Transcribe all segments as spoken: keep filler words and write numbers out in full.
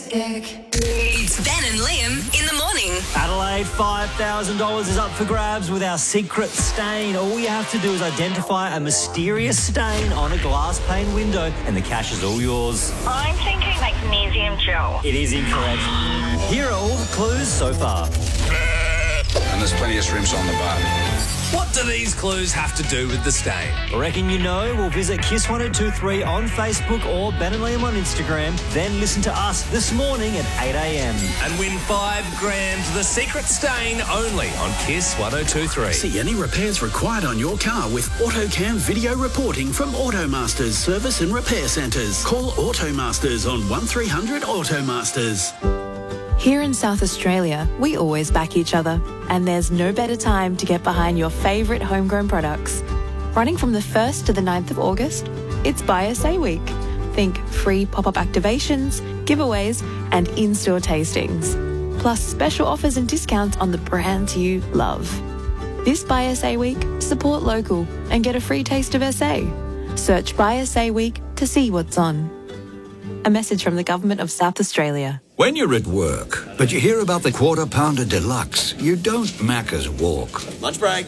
It's Ben and Liam in the morning. Adelaide, five thousand dollars is up for grabs with our secret stain. All you have to do is identify a mysterious stain on a glass pane window and the cash is all yours. I'm thinking magnesium gel. It is incorrect. Here are all the clues so far. And there's plenty of shrimps on the barbie. What do these clues have to do with the stain? Reckon you know? Well, visit Kiss one oh two three on Facebook or Ben and Liam on Instagram. Then listen to us this morning at eight a.m. And win five grand. The secret stain only on Kiss one oh two three. See any repairs required on your car with AutoCam video reporting from Automasters Service and Repair Centres. Call Automasters on one three hundred Automasters. Here in South Australia, we always back each other, and there's no better time to get behind your favourite homegrown products. Running from the first to the ninth of August, it's Buy S A Week. Think free pop-up activations, giveaways, and in-store tastings. Plus special offers and discounts on the brands you love. This Buy S A Week, support local and get a free taste of S A. Search Buy S A Week to see what's on. A message from the Government of South Australia. When you're at work, but you hear about the Quarter Pounder Deluxe, you don't Macca's walk. Lunch break.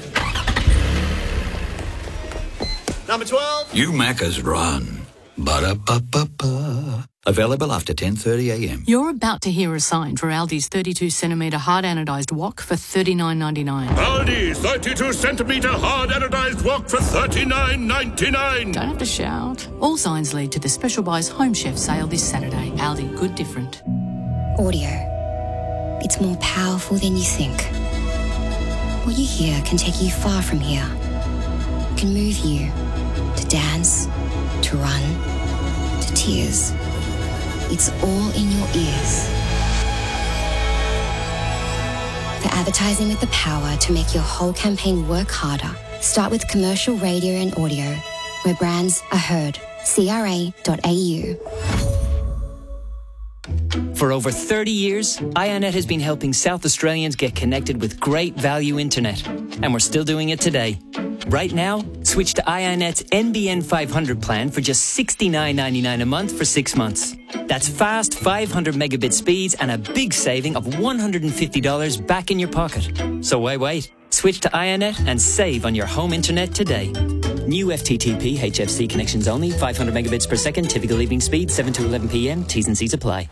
Number twelve. You Macca's run. Ba-da-ba-ba-ba. Available after ten thirty a.m. You're about to hear a sign for Aldi's thirty-two centimetre hard anodised wok for thirty-nine ninety-nine. Aldi thirty-two centimetre hard anodised wok for thirty-nine ninety-nine. Don't have to shout. All signs lead to the Special Buys Home Chef sale this Saturday. Aldi, good different. Audio. It's more powerful than you think. What you hear can take you far from here. It can move you to dance, to run, to tears. It's all in your ears. For advertising with the power to make your whole campaign work harder, start with commercial radio and audio, where brands are heard. C R A dot A U. For over thirty years, iiNet has been helping South Australians get connected with great value internet. And we're still doing it today. Right now, switch to iiNet's N B N five hundred plan for just sixty-nine ninety-nine a month for six months. That's fast five hundred megabit speeds and a big saving of one hundred fifty dollars back in your pocket. So why wait? Switch to iiNet and save on your home internet today. New F T T P H F C connections only, five hundred megabits per second, typical evening speed, seven to eleven p.m, T's and C's apply.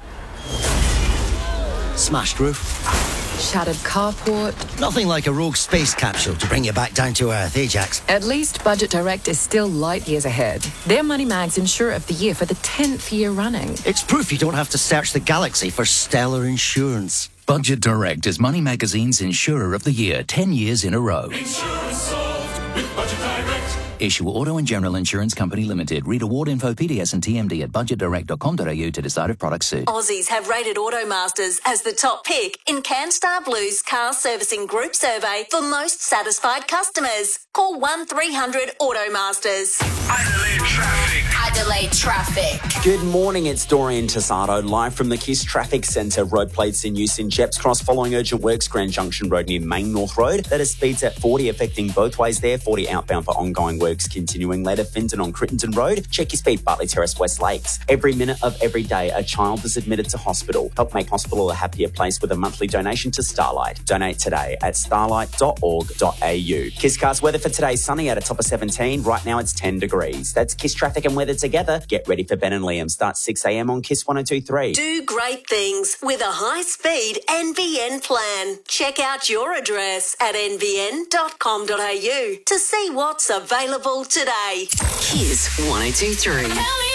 Smashed roof. Shattered carport. Nothing like a rogue space capsule to bring you back down to earth, eh, Jax? At least Budget Direct is still light years ahead. They're Money Mag's Insurer of the Year for the tenth year running. It's proof you don't have to search the galaxy for stellar insurance. Budget Direct is Money Magazine's Insurer of the Year, ten years in a row. Insurance solved with Budget Direct. Issue Auto and General Insurance Company Limited. Read award info, P D S and T M D at budget direct dot com dot a u to decide if products suit. Aussies have rated Automasters as the top pick in CanStar Blue's car servicing group survey for most satisfied customers. Call one three hundred Automasters. Adelaide traffic. Adelaide traffic. Good morning, it's Dorian Tassado, live from the Kiss Traffic Centre. Road plates in use in Jeps Cross following urgent works, Grand Junction Road near Main North Road. That is speeds at forty, affecting both ways there. forty outbound for ongoing works continuing later. Finton on Crittenden Road. Check your speed, Bartley Terrace, West Lakes. Every minute of every day, a child is admitted to hospital. Help make hospital a happier place with a monthly donation to Starlight. Donate today at starlight dot org dot a u. Kisscast weather for today, sunny at a top of seventeen. Right now it's ten degrees. That's Kiss traffic and weather together. Get ready for Ben and Liam. Start six a.m. on Kiss one oh two three. Do great things with a high-speed N B N plan. Check out your address at n b n dot com dot a u to see what's available today. Kiss one oh two three.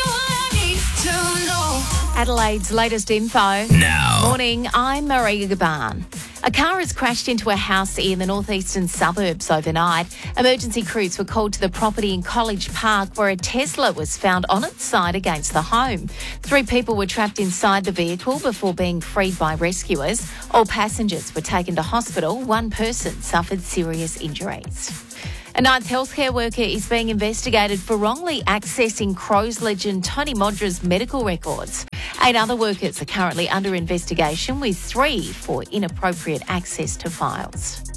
Adelaide's latest info. Now. Morning, I'm Maria Gaban. A car has crashed into a house in the northeastern suburbs overnight. Emergency crews were called to the property in College Park where a Tesla was found on its side against the home. Three people were trapped inside the vehicle before being freed by rescuers. All passengers were taken to hospital. One person suffered serious injuries. A ninth healthcare worker is being investigated for wrongly accessing Crows legend Tony Modra's medical records. Eight other workers are currently under investigation, with three for inappropriate access to files.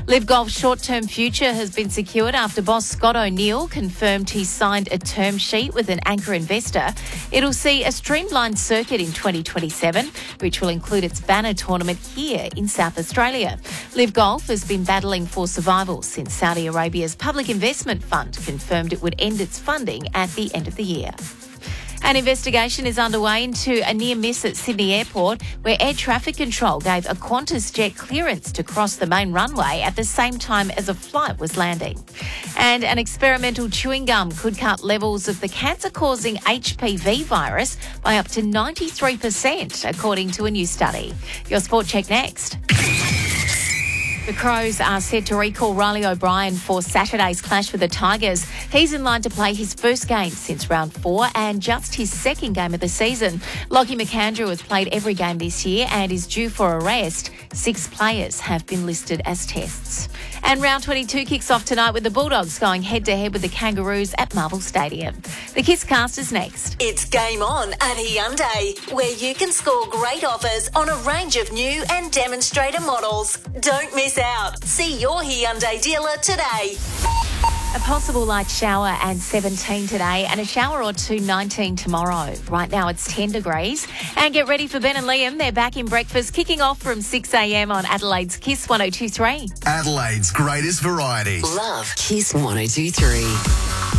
Live Golf's short-term future has been secured after boss Scott O'Neill confirmed he signed a term sheet with an anchor investor. It'll see a streamlined circuit in twenty twenty-seven, which will include its banner tournament here in South Australia. Live Golf has been battling for survival since Saudi Arabia's Public Investment Fund confirmed it would end its funding at the end of the year. An investigation is underway into a near miss at Sydney Airport, where air traffic control gave a Qantas jet clearance to cross the main runway at the same time as a flight was landing. And an experimental chewing gum could cut levels of the cancer-causing H P V virus by up to ninety-three percent, according to a new study. Your Sport Check next. The Crows are set to recall Riley O'Brien for Saturday's clash with the Tigers. He's in line to play his first game since round four and just his second game of the season. Lockie McAndrew has played every game this year and is due for a rest. Six players have been listed as tests. And round twenty-two kicks off tonight with the Bulldogs going head-to-head with the Kangaroos at Marvel Stadium. The Kiss Cast is next. It's game on at Hyundai, where you can score great offers on a range of new and demonstrator models. Don't miss out. See your Hyundai dealer today. A possible light shower and seventeen today and a shower or two, nineteen tomorrow. Right now it's ten degrees. And get ready for Ben and Liam. They're back in breakfast, kicking off from six a.m. on Adelaide's Kiss one oh two three. Adelaide's greatest variety. Love Kiss one oh two three.